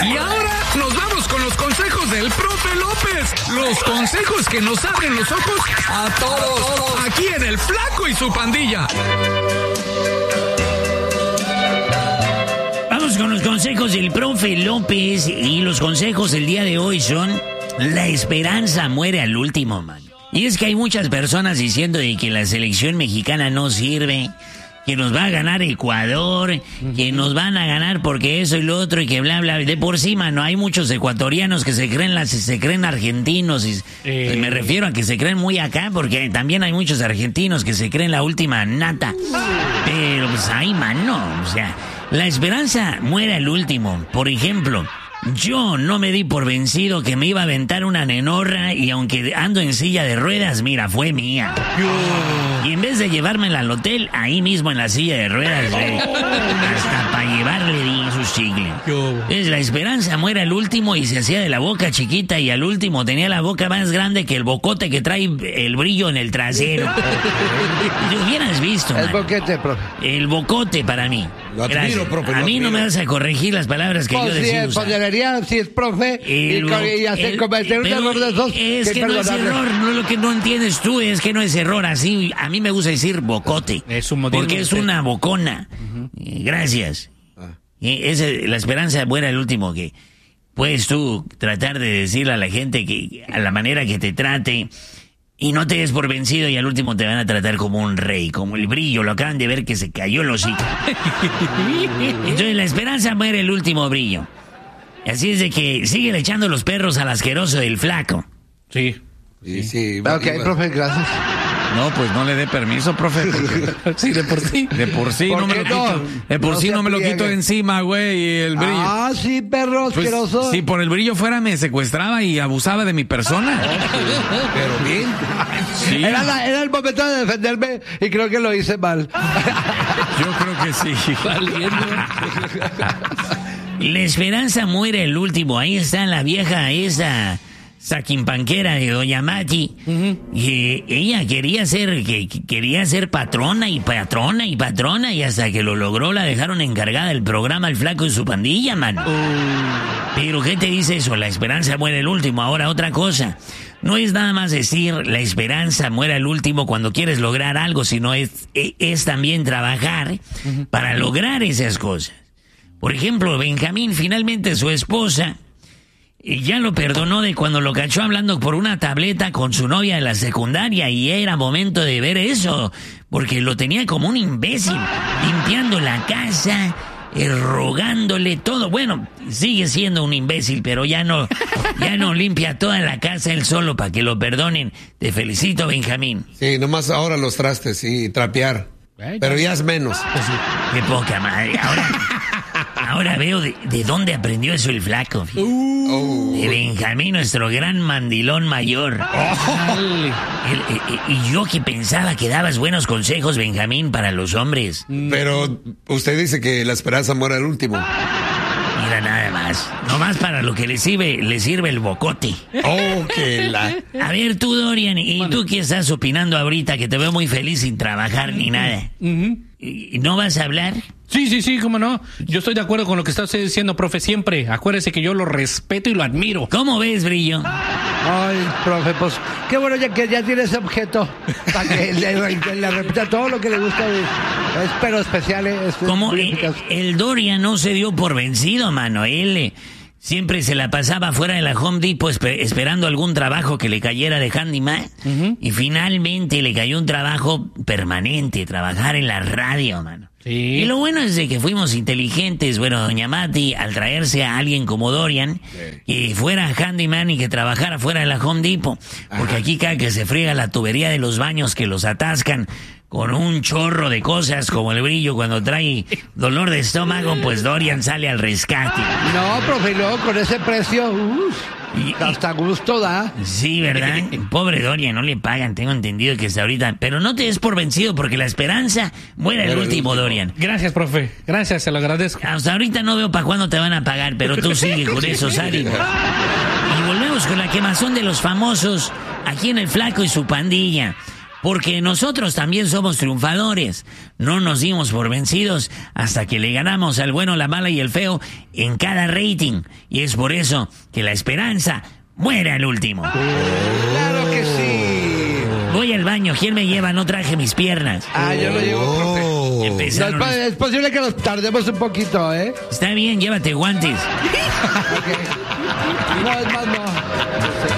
Y ahora nos vamos con los consejos del profe López. Los consejos que nos abren los ojos a todos. Aquí en El Flaco y su Pandilla. Vamos con los consejos del profe López. Y los consejos del día de hoy son: la esperanza muere al último, man. Y es que hay muchas personas diciendo de que la selección mexicana no sirve, que nos va a ganar Ecuador, que nos van a ganar porque eso y lo otro y que bla, bla. De por sí, mano, hay muchos ecuatorianos que se creen argentinos. Y me refiero a que se creen muy acá, porque también hay muchos argentinos que se creen la última nata. Pero pues ahí, mano, o sea, la esperanza muere al último. Por ejemplo, yo no me di por vencido que me iba a aventar una nenorra y aunque ando en silla de ruedas, mira, fue mía. Y en vez de llevármela al hotel, ahí mismo en la silla de ruedas, hasta para llevarle di sus chicles. Entonces la esperanza muere al último y se hacía de la boca chiquita y al último tenía la boca más grande que el bocote que trae el brillo en el trasero. Lo hubieras visto, El man. boquete, profe. El bocote para mí. Lo admiro, profe, A lo mí no admiro. me vas a corregir las palabras que yo decido usar. Podría, si es profe, y hacer cometer un error de esos. Es que no es error, no es lo que no entiendes tú, es que no es error. Así, a mí me gusta decir bocote. Es un modismo porque de es usted. una bocona. Gracias. La esperanza buena el último que puedes tú tratar de decirle a la gente que a la manera que te trate y no te des por vencido y al último te van a tratar como un rey, como el brillo. Lo acaban de ver que se cayó el hocico. Entonces la esperanza muere el último brillo. Así es de que sigue echando los perros al asqueroso del Flaco. Sí. Sí. Ok, profe, gracias. No, pues no le dé permiso, profe. Sí, de por sí. De por sí ¿Por no me qué lo no? quito. De por No sí se no me lo quito pliegue. de encima, güey, y el brillo. Ah, sí, perro Pues, asqueroso. si por el brillo fuera me secuestraba y abusaba de mi persona. Pero bien. Sí, Era el momento de defenderme y creo que lo hice mal. yo creo que sí. La esperanza muere el último. Ahí está la vieja esa saquimpanquera de Doña Mati. Y ella quería ser patrona y patrona y patrona y hasta que lo logró la dejaron encargada del programa El Flaco y su Pandilla, mano. Pero ¿qué te dice eso? La esperanza muere el último. Ahora otra cosa. No es nada más decir la esperanza muere al último cuando quieres lograr algo, sino es también trabajar para lograr esas cosas. Por ejemplo, Benjamín, finalmente su esposa ya lo perdonó de cuando lo cachó hablando por una tableta con su novia de la secundaria y era momento de ver eso, porque lo tenía como un imbécil, limpiando la casa, rogándole todo. Bueno, sigue siendo un imbécil, pero ya no limpia toda la casa él solo para que lo perdonen. Te felicito, Benjamín. Sí, nomás ahora los trastes y trapear. Pero ya es menos. Qué poca madre. Ahora veo de dónde aprendió eso el Flaco. De Benjamín, nuestro gran mandilón mayor. Y yo que pensaba que dabas buenos consejos, Benjamín, para los hombres. Pero usted dice que la esperanza muere al último. Mira nada más. Nomás para lo que le sirve el bocote. Oh, que la... A ver tú, Dorian, ¿y tú qué estás opinando ahorita? Que te veo muy feliz sin trabajar ni nada. ¿Y no vas a hablar? Sí, cómo no. Yo estoy de acuerdo con lo que está usted diciendo, profe, siempre. Acuérdese que yo lo respeto y lo admiro. ¿Cómo ves, Brillo? Ay, profe, pues qué bueno que ya tiene ese objeto para que le repita todo lo que le gusta. Pero especial. Como el Dorian no se dio por vencido, mano. Él siempre se la pasaba fuera de la Home Depot esperando algún trabajo que le cayera de handyman. Y finalmente le cayó un trabajo permanente, trabajar en la radio, mano. Sí. Y lo bueno es de que fuimos inteligentes, bueno, doña Mati, al traerse a alguien como Dorian, que fuera handyman y que trabajara fuera de la Home Depot. Porque aquí cada que se friega la tubería de los baños que los atascan con un chorro de cosas como el Brillo cuando trae dolor de estómago, pues Dorian sale al rescate. No, profe, luego con ese precio, hasta gusto da. Sí, ¿verdad? Pobre Dorian, no le pagan, tengo entendido que hasta ahorita. Pero no te des por vencido porque la esperanza muere el último, Dorian. Gracias, profe. Gracias, se lo agradezco. Hasta ahorita no veo para cuándo te van a pagar, pero tú sigue con esos ánimos. Y volvemos con la quemazón de los famosos aquí en El Flaco y su Pandilla. porque nosotros también somos triunfadores. No nos dimos por vencidos hasta que le ganamos al bueno, la mala y el feo en cada rating. Y es por eso que la esperanza muere al último. Claro que sí. Voy al baño, ¿quién me lleva? No traje mis piernas. Yo lo llevo, profe. Empezaron No, es posible que nos tardemos un poquito, ¿eh? Está bien, llévate guantes. Okay. No, es más, no.